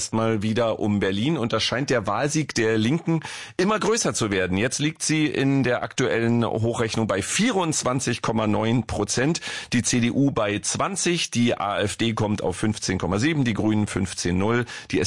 erstmal wieder um Berlin und da scheint der Wahlsieg der Linken immer größer zu werden. Jetzt liegt sie in der aktuellen Hochrechnung bei 24,9%, die CDU bei 20%, die AfD kommt auf 15,7%, die Grünen 15,0%, die